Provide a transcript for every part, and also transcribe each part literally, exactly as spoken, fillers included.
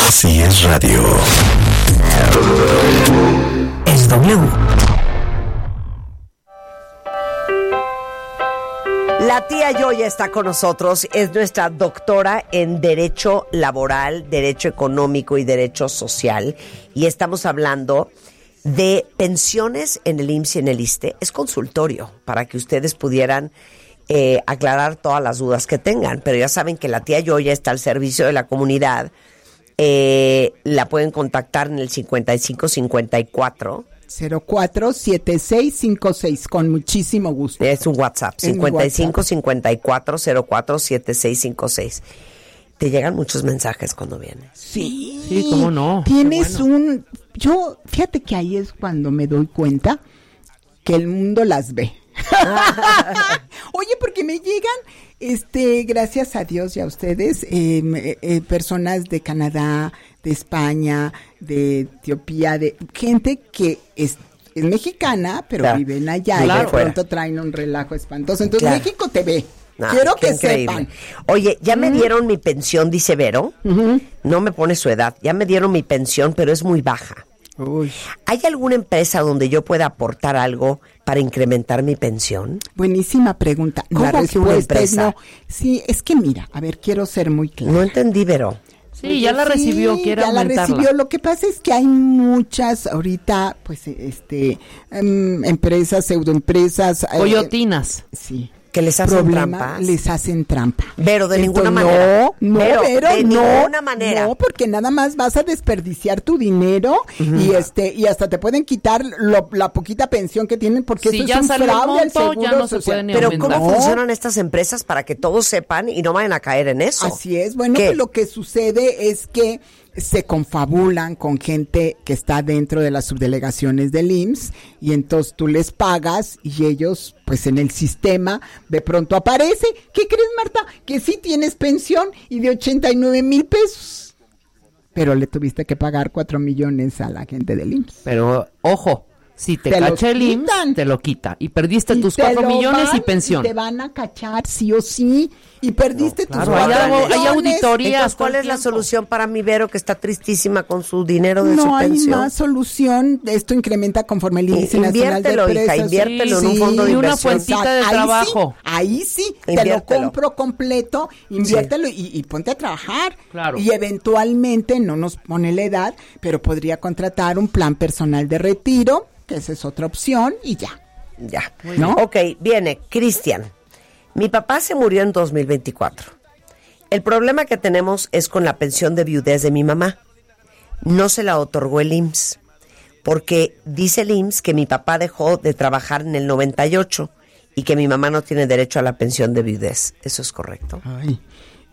Así es radio. Es W. La tía Yoya está con nosotros, es nuestra doctora en Derecho Laboral, Derecho Económico y Derecho Social. Y estamos hablando de pensiones en el I M S S y en el ISSSTE. Es consultorio para que ustedes pudieran eh, aclarar todas las dudas que tengan. Pero ya saben que la tía Yoya está al servicio de la comunidad. Eh, la pueden contactar en el cincuenta y cinco cincuenta y cuatro cero cuatro siete seis cinco seis, con muchísimo gusto. Es un WhatsApp, cincuenta y cinco cincuenta y cuatro cero cuatro siete seis cinco seis. Te llegan muchos mensajes cuando vienes. Sí, sí, cómo no. Tienes bueno. un... Yo, fíjate que ahí es cuando me doy cuenta que el mundo las ve. Oye, porque me llegan, este, gracias a Dios y a ustedes, eh, eh, personas de Canadá, de España, de Etiopía, de gente que es, es mexicana, pero claro, viven allá claro, y de pronto traen un relajo espantoso. Entonces claro. México te ve. No, quiero que increíble. Sepan. Oye, ya me dieron mi pensión, dice Vero. Uh-huh. No me pone su edad. Ya me dieron mi pensión, pero es muy baja. Uy. ¿Hay alguna empresa donde yo pueda aportar algo para incrementar mi pensión? Buenísima pregunta. La respuesta es no. Sí, es que mira, a ver, quiero ser muy clara. No entendí, Vero. Sí, ya la sí, recibió, quiere ya aumentarla. la recibió. Lo que pasa es que hay muchas ahorita, pues, este, um, empresas, pseudoempresas. Coyotinas. Eh, sí. ¿Que les hacen problema, trampas? Les hacen trampa. Pero de Esto ninguna no, manera. No, pero, pero de no, ninguna manera. No, porque nada más vas a desperdiciar tu dinero uh-huh. y este y hasta te pueden quitar lo, la poquita pensión que tienen porque si eso es un fraude al seguro ya no social. Se puede ni pero aumentar. ¿cómo funcionan estas empresas para que todos sepan y no vayan a caer en eso? Así es. Bueno, pues lo que sucede es que se confabulan con gente que está dentro de las subdelegaciones del I M S S y entonces tú les pagas y ellos, pues en el sistema, de pronto aparece. ¿Qué crees, Marta? Que sí tienes pensión y de ochenta y nueve mil pesos. Pero le tuviste que pagar cuatro millones a la gente del I M S S. Pero, ojo, si te, te cacha el I M S S, te lo quita. Y perdiste y tus cuatro millones y pensión. Y te van a cachar sí o sí. Y perdiste no, claro, tus hay, cuatro hay auditorías. Entonces, ¿cuál es la solución para mi Vero que está tristísima con su dinero de no su pensión? No hay más solución. Esto incrementa conforme el índice nacional de precios. Hija, inviértelo sí, en un fondo de y inversión. Una fuentita de ahí trabajo. Sí, ahí sí, te lo compro completo, inviértelo sí. y, y ponte a trabajar. Claro. Y eventualmente, no nos pone la edad, pero podría contratar un plan personal de retiro, que esa es otra opción, y ya. Ya. ¿No? Ok, viene, Cristian. Mi papá se murió en dos mil veinticuatro. El problema que tenemos es con la pensión de viudez de mi mamá. No se la otorgó el I M S S, porque dice el I M S S que mi papá dejó de trabajar en el noventa y ocho y que mi mamá no tiene derecho a la pensión de viudez. ¿Eso es correcto? Ay,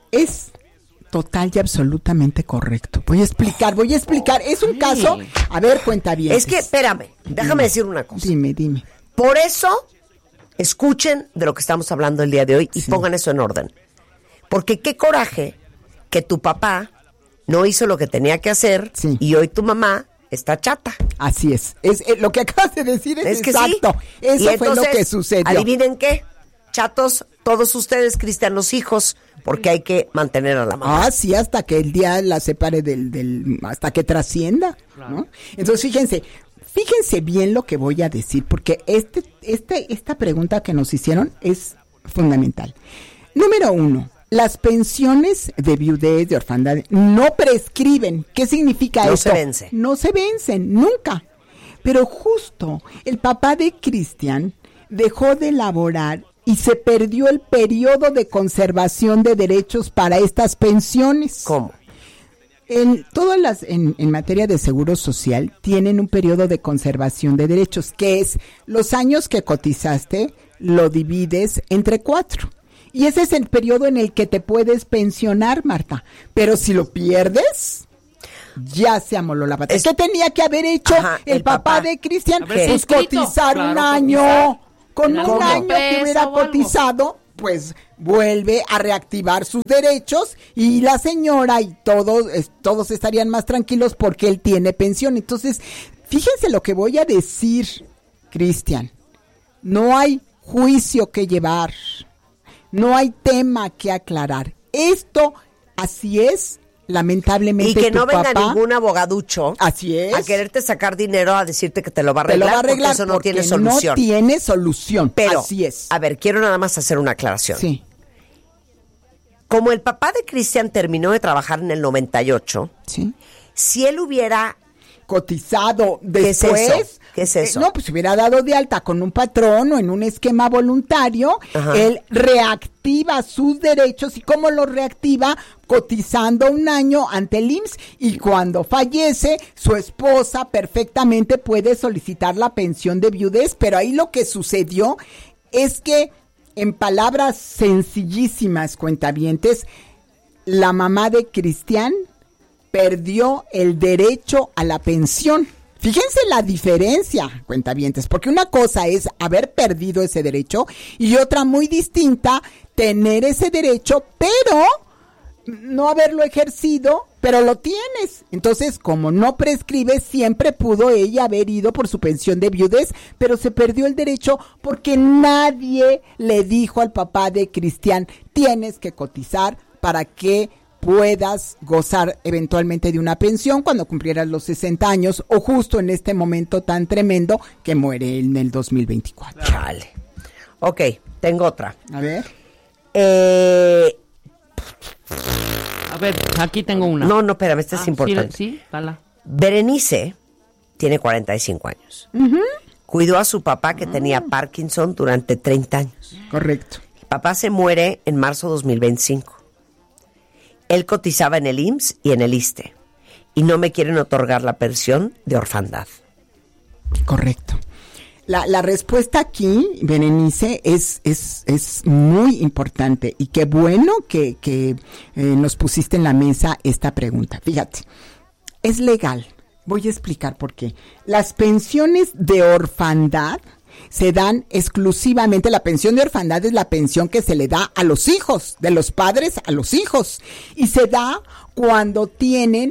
es total y absolutamente correcto. Voy a explicar, voy a explicar. Es un Ay. caso, a ver, cuenta bien. Es que, espérame, déjame dime, decir una cosa. Dime, dime. Por eso, escuchen de lo que estamos hablando el día de hoy y sí. pongan eso en orden. Porque qué coraje que tu papá no hizo lo que tenía que hacer sí. y hoy tu mamá está chata. Así es. Es eh, lo que acabas de decir es, es que exacto. Sí. Eso y fue entonces, lo que sucedió. Adivinen qué, chatos, todos ustedes, Cristian, los hijos, porque hay que mantener a la mamá. Ah, sí, hasta que el día la separe del, del hasta que trascienda, claro. ¿no? Entonces, fíjense, fíjense bien lo que voy a decir, porque este, este, esta pregunta que nos hicieron es fundamental. Número uno. Las pensiones de viudez, de orfandad, no prescriben. ¿Qué significa no esto? No se vencen. No se vencen, nunca. Pero justo el papá de Cristian dejó de laborar y se perdió el periodo de conservación de derechos para estas pensiones. ¿Cómo? En todas las, en, en materia de seguro social, tienen un periodo de conservación de derechos, que es los años que cotizaste, lo divides entre cuatro. Y ese es el periodo en el que te puedes pensionar, Marta. Pero si lo pierdes, ya se amoló la pata. Es que tenía que haber hecho Ajá, el, el papá, papá de Cristian, pues cotizar claro, un año. Cotizar. Con un ¿Cómo? año que hubiera cotizado, pues vuelve a reactivar sus derechos y la señora y todos, todos estarían más tranquilos porque él tiene pensión. Entonces, fíjense lo que voy a decir, Cristian. No hay juicio que llevar. No hay tema que aclarar. Esto, así es, lamentablemente y que tu no venga papá, ningún abogaducho así es, a quererte sacar dinero a decirte que te lo va a te lo arreglar, va a arreglar porque eso no porque tiene solución. no tiene solución, Pero, así es. a ver, quiero nada más hacer una aclaración. Sí. Como el papá de Cristian terminó de trabajar en el noventa y ocho, Sí. si él hubiera cotizado ¿Qué es después, eso? ¿Qué es eso? eh, no, pues hubiera dado de alta con un patrón o en un esquema voluntario, Ajá. él reactiva sus derechos. ¿Y cómo los reactiva? Cotizando un año ante el I M S S, y cuando fallece su esposa perfectamente puede solicitar la pensión de viudez. Pero ahí lo que sucedió es que, en palabras sencillísimas, cuentavientes, la mamá de Cristian perdió el derecho a la pensión. Fíjense la diferencia, cuentavientes, porque una cosa es haber perdido ese derecho y otra muy distinta, tener ese derecho, pero no haberlo ejercido, pero lo tienes. Entonces, como no prescribe, siempre pudo ella haber ido por su pensión de viudez, pero se perdió el derecho porque nadie le dijo al papá de Cristian, tienes que cotizar para que puedas gozar eventualmente de una pensión cuando cumplieras los sesenta años o justo en este momento tan tremendo que muere en el dos mil veinticuatro. Chale. Ok, tengo otra. A ver. Eh, A ver, aquí tengo una. no, no, espérame, esta Ah, es importante. Sí, sí, dala. Berenice tiene cuarenta y cinco años. Uh-huh. Cuidó a su papá que tenía Parkinson durante treinta años. Correcto. El papá se muere en marzo dos mil veinticinco. Él cotizaba en el I M S S y en el ISSSTE y no me quieren otorgar la pensión de orfandad. Correcto. La, la respuesta aquí, Berenice, es, es, es muy importante y qué bueno que, que eh, nos pusiste en la mesa esta pregunta. Fíjate, es legal. Voy a explicar por qué. Las pensiones de orfandad se dan exclusivamente, la pensión de orfandad es la pensión que se le da a los hijos, de los padres a los hijos, y se da cuando tienen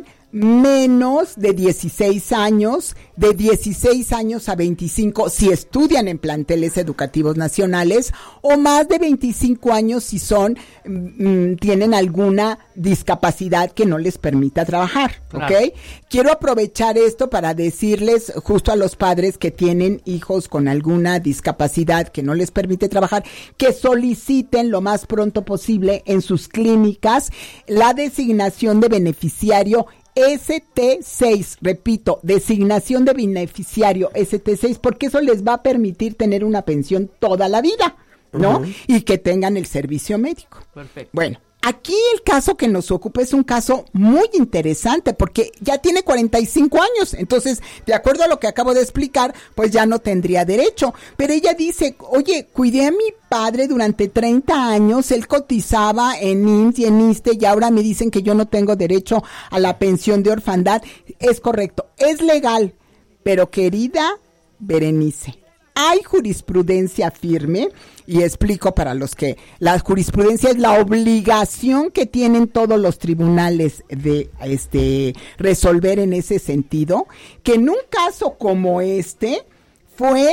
menos de dieciséis años, de dieciséis años a veinticinco si estudian en planteles educativos nacionales, o más de veinticinco años si son, mm, tienen alguna discapacidad que no les permita trabajar, ¿ok? Claro. Quiero aprovechar esto para decirles justo a los padres que tienen hijos con alguna discapacidad que no les permite trabajar, que soliciten lo más pronto posible en sus clínicas la designación de beneficiario S T seis, repito, designación de beneficiario S T seis, porque eso les va a permitir tener una pensión toda la vida, ¿no? Uh-huh. Y que tengan el servicio médico. Perfecto. Bueno, aquí el caso que nos ocupa es un caso muy interesante porque ya tiene cuarenta y cinco años, entonces, de acuerdo a lo que acabo de explicar, pues ya no tendría derecho. Pero ella dice, oye, cuidé a mi padre durante treinta años, él cotizaba en I M S S y en ISSSTE y ahora me dicen que yo no tengo derecho a la pensión de orfandad. Es correcto, es legal, pero querida Berenice, hay jurisprudencia firme, y explico para los que la jurisprudencia es la obligación que tienen todos los tribunales de este resolver en ese sentido, que en un caso como este fue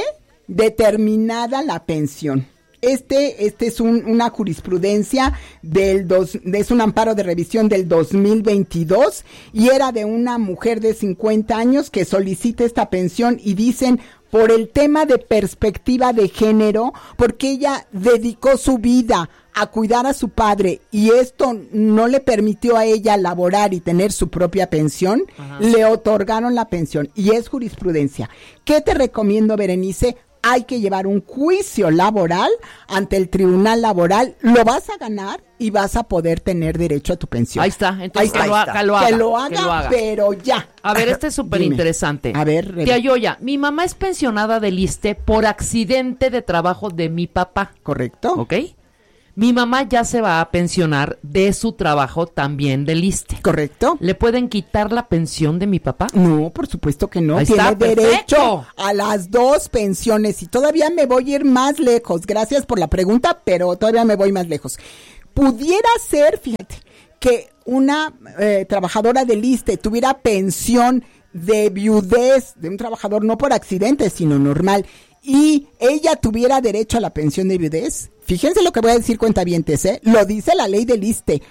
determinada la pensión. Este, este es un, una jurisprudencia del dos, es un amparo de revisión del dos mil veintidós y era de una mujer de cincuenta años que solicita esta pensión y dicen por el tema de perspectiva de género, porque ella dedicó su vida a cuidar a su padre y esto no le permitió a ella laborar y tener su propia pensión, ajá, le otorgaron la pensión y es jurisprudencia. ¿Qué te recomiendo, Berenice? Hay que llevar un juicio laboral ante el tribunal laboral, lo vas a ganar y vas a poder tener derecho a tu pensión. Ahí está, entonces Ahí que, está. Lo, que, lo haga, que lo haga, que lo haga, pero ya. A ver, este es súper interesante. A ver, Tía Yoya, mi mamá es pensionada del ISSSTE por accidente de trabajo de mi papá. Correcto. ¿Ok? Mi mamá ya se va a pensionar de su trabajo también del ISSSTE. Correcto. ¿Le pueden quitar la pensión de mi papá? No, por supuesto que no. Ahí Tiene está, derecho a las dos pensiones y todavía me voy a ir más lejos. Gracias por la pregunta, pero todavía me voy más lejos. Pudiera ser, fíjate, que una eh, trabajadora del ISSSTE tuviera pensión de viudez de un trabajador no por accidente, sino normal, y ella tuviera derecho a la pensión de viudez. Fíjense lo que voy a decir, cuentavientes, ¿eh? Lo dice la ley del ISSSTE.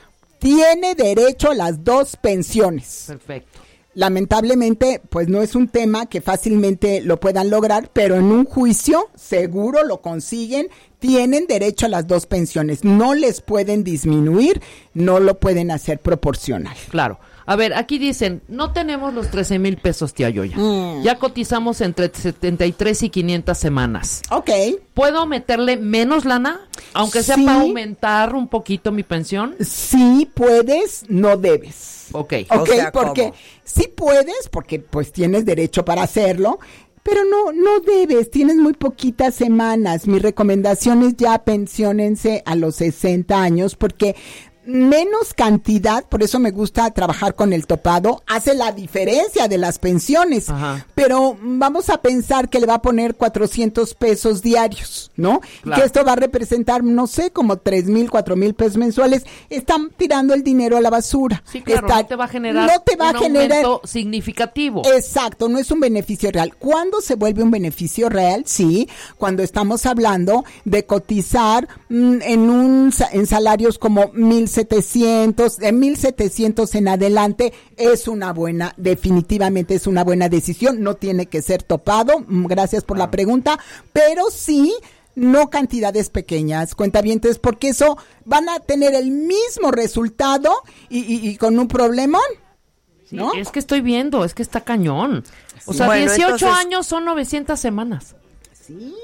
tiene derecho a las dos pensiones. Perfecto. Lamentablemente, pues no es un tema que fácilmente lo puedan lograr, pero en un juicio seguro lo consiguen, tienen derecho a las dos pensiones, no les pueden disminuir, no lo pueden hacer proporcional. Claro. A ver, aquí dicen, no tenemos los trece mil pesos, tía Yoya. Mm. Ya cotizamos entre setenta y tres y quinientas semanas. Ok. ¿Puedo meterle menos lana? Aunque sea sí. para aumentar un poquito mi pensión. Sí puedes, no debes. Ok. Ok, o sea, porque ¿cómo? sí puedes, porque pues tienes derecho para hacerlo, pero no, no debes, tienes muy poquitas semanas. Mi recomendación es ya pensiónense a los sesenta años, porque menos cantidad, por eso me gusta trabajar con el topado, hace la diferencia de las pensiones. Ajá. Pero vamos a pensar que le va a poner cuatrocientos pesos diarios, ¿no? Claro. Que esto va a representar, no sé, como tres mil, cuatro mil pesos mensuales. Están tirando el dinero a la basura. Sí, claro, Está, no te va a generar no te va un a generar, aumento significativo. Exacto, no es un beneficio real. ¿Cuándo se vuelve un beneficio real? Sí, cuando estamos hablando de cotizar mmm, en un en salarios como mil setecientos, de mil setecientos en adelante, es una buena, definitivamente es una buena decisión, no tiene que ser topado, gracias por la pregunta, pero sí, no cantidades pequeñas, cuentavientes, porque eso van a tener el mismo resultado y, y, y con un problemón, ¿no? Sí, es que estoy viendo, es que está cañón. O sea, Bueno, dieciocho entonces... años son novecientas semanas. Sí,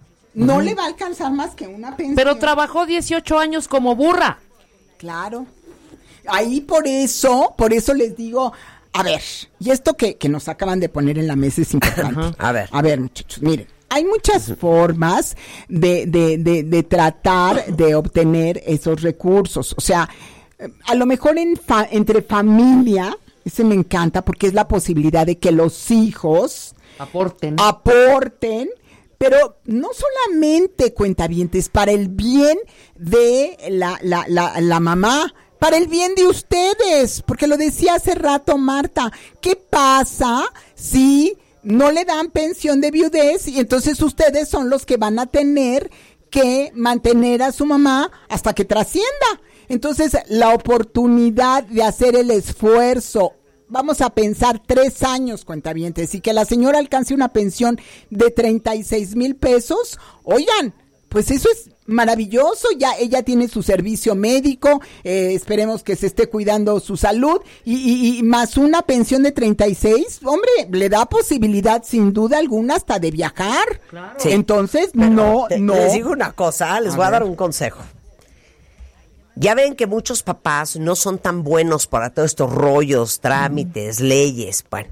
no uh-huh. le va a alcanzar más que una pensión. Pero trabajó dieciocho años como burra. Claro. Ahí por eso, por eso les digo, a ver, y esto que, que nos acaban de poner en la mesa es importante. Uh-huh. A ver. A ver, muchachos, miren, hay muchas formas de, de, de, de tratar de obtener esos recursos. O sea, a lo mejor en fa- entre familia, ese me encanta porque es la posibilidad de que los hijos aporten. aporten. Pero no solamente, cuentavientes, para el bien de la, la, la, la mamá, para el bien de ustedes, porque lo decía hace rato Marta, ¿qué pasa si no le dan pensión de viudez y entonces ustedes son los que van a tener que mantener a su mamá hasta que trascienda? Entonces, la oportunidad de hacer el esfuerzo, vamos a pensar tres años, cuentavientes, y que la señora alcance una pensión de treinta y seis mil pesos, oigan, pues eso es maravilloso, ya ella tiene su servicio médico, eh, esperemos que se esté cuidando su salud, y, y, y más una pensión de treinta y seis, hombre, le da posibilidad sin duda alguna hasta de viajar. Claro. Sí. Entonces, Pero no, te, no. Les digo una cosa, les A voy a ver. dar un consejo. Ya ven que muchos papás no son tan buenos para todos estos rollos, trámites, mm. leyes. Bueno,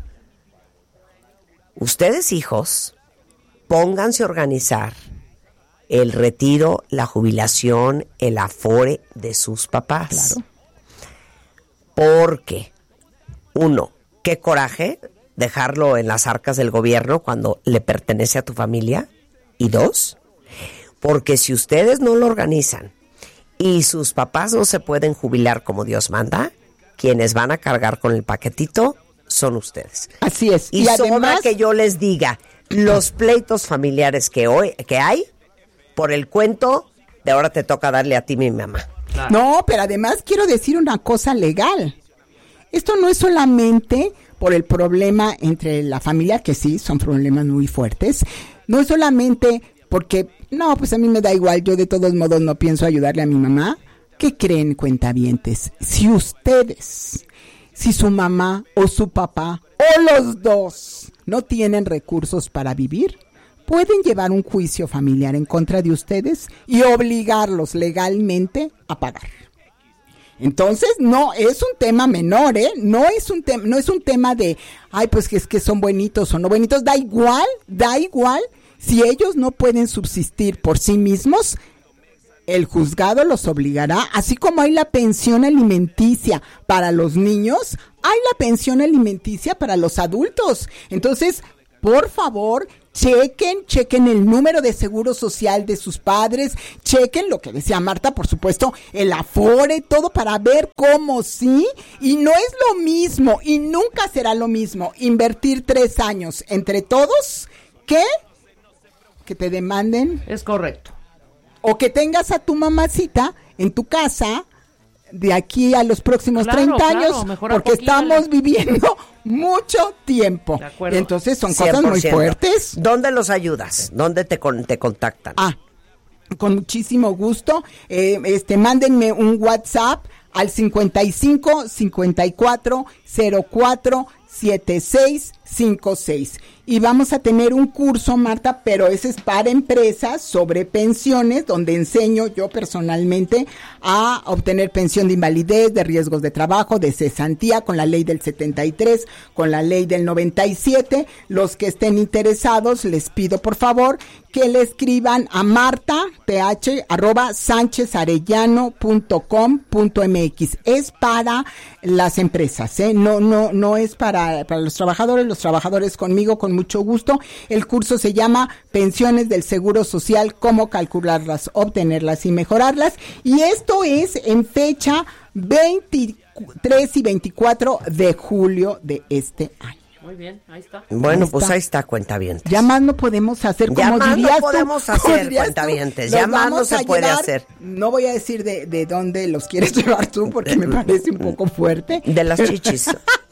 ustedes hijos, pónganse a organizar el retiro, la jubilación, el afore de sus papás. Claro. Porque, uno, qué coraje dejarlo en las arcas del gobierno cuando le pertenece a tu familia. Y dos, porque si ustedes no lo organizan y sus papás no se pueden jubilar como Dios manda, quienes van a cargar con el paquetito son ustedes. Así es. Y, y sobra además que yo les diga, los pleitos familiares que hoy que hay, por el cuento de ahora te toca darle a ti mi mamá. Claro. No, pero además quiero decir una cosa legal. Esto no es solamente por el problema entre la familia, que sí, son problemas muy fuertes. No es solamente porque, no, pues a mí me da igual, yo de todos modos no pienso ayudarle a mi mamá. ¿Qué creen, cuentavientes? Si ustedes, si su mamá o su papá o los dos no tienen recursos para vivir, pueden llevar un juicio familiar en contra de ustedes y obligarlos legalmente a pagar. Entonces, no es un tema menor, ¿eh? No es un tema, no es un tema de, ay, pues que es que son buenitos o no buenitos, da igual, da igual. Si ellos no pueden subsistir por sí mismos, el juzgado los obligará, así como hay la pensión alimenticia para los niños, hay la pensión alimenticia para los adultos. Entonces, por favor, chequen, chequen el número de seguro social de sus padres, chequen lo que decía Marta, por supuesto, el afore, todo para ver cómo sí, y no es lo mismo, y nunca será lo mismo, invertir tres años entre todos, que que te demanden. Es correcto. O que tengas a tu mamacita en tu casa de aquí a los próximos Claro, treinta claro, años, mejorar porque poquito, estamos la- viviendo mucho tiempo. De acuerdo. Entonces son cien cosas por muy ciento. fuertes. ¿Dónde los ayudas? ¿Dónde te, con- te contactan? Ah, con muchísimo gusto. Eh, este, mándenme un WhatsApp al cincuenta y cinco, cincuenta y cuatro, cero cuatro, setenta y seis cincuenta y seis. Y vamos a tener un curso, Marta, pero ese es para empresas sobre pensiones, donde enseño yo personalmente a obtener pensión de invalidez, de riesgos de trabajo, de cesantía, con la ley del setenta y tres, con la ley del noventa y siete. Los que estén interesados, les pido por favor que le escriban a marta, ph, arroba sanchezarellano punto com punto mx. Es para las empresas, ¿eh? No, no, no es para, para los trabajadores, los trabajadores conmigo con mucho gusto. El curso se llama Pensiones del Seguro Social, cómo calcularlas, obtenerlas y mejorarlas. Y esto es en fecha veintitrés y veinticuatro de julio de este año. Muy bien, ahí está. Bueno, Ahí pues está. ahí está, cuentavientes. Ya más no podemos hacer, Ya como más no dirías tú, podemos como hacer, dirías tú, cuentavientes, los ya más no vamos se a puede llevar. hacer. No voy a decir de, de dónde los quieres llevar tú, porque me parece un poco fuerte. De las chichis.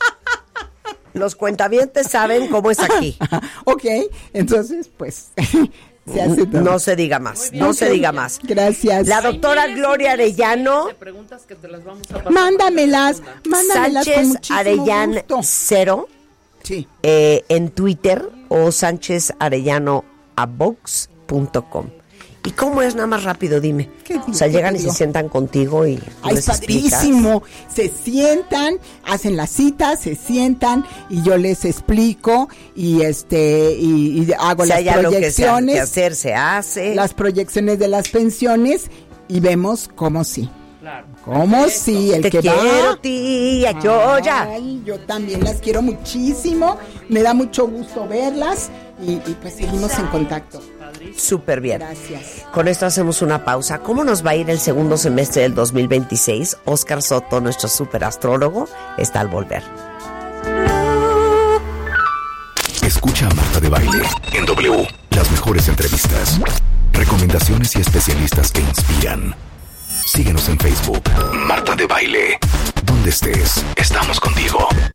Los cuentavientes saben cómo es aquí. Ok, entonces, pues, se hace todo. No se diga más, no se Ok, diga más. Gracias. La doctora Hay miles y Gloria miles y Arellano, miles de preguntas que te las vamos a pasar Mándamelas, para que mándamelas con Sánchez muchísimo Arellán gusto. Cero, Sí. eh, en Twitter o sánchez arellano a vox punto com. ¿Y cómo es? Nada más rápido, dime. ¿Qué digo? O sea, ¿Qué llegan te y se digo? sientan contigo y tú Ay, les es explicas. padrísimo. Se sientan, hacen la cita, se sientan y yo les explico y este y, y hago Si las hay algo que, se ha- proyecciones, que hacer, se hace. las proyecciones de las pensiones y vemos cómo sí. Claro. ¿Cómo sí? El Te que quiero, va. tía, yo ya. Ay, yo también las quiero muchísimo. Me da mucho gusto verlas y, y pues seguimos en contacto. Súper bien. Gracias. Con esto hacemos una pausa. ¿Cómo nos va a ir el segundo semestre del dos mil veintiséis? Oscar Soto, nuestro superastrólogo, está al volver. Escucha a Marta de Baile en W. Las mejores entrevistas, recomendaciones y especialistas que inspiran. Síguenos en Facebook. Marta de Baile. Donde estés, estamos contigo.